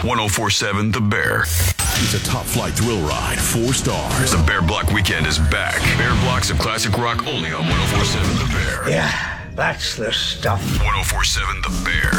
1047 The Bear. It's a top flight thrill ride, 4 stars. The Bear Block Weekend is back. Bear Blocks of classic rock only on 1047 The Bear. Yeah, that's the stuff. 1047 The Bear.